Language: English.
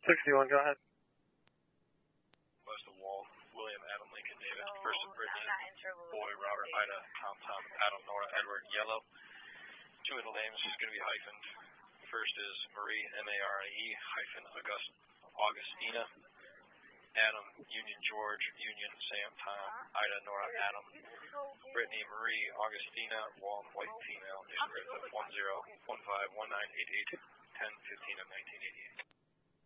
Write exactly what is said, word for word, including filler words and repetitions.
sixty-one, go ahead. West of Wall, William, Adam, Lincoln, David. First of Bridget, Boy, Robert, Ida, Tom, Tom, Adam, Nora, Edward, Yellow. Two of the names is going to be hyphened. First is Marie, M A R I E, hyphen August, Augustina. Adam, Union, George, Union, Sam, Tom, Ida, Nora, Adam. Brittany, Marie, Augustina, Wall, white female. Date of birth of one zero one five one nine eight eight ten fifteen of nineteen eighty-eight.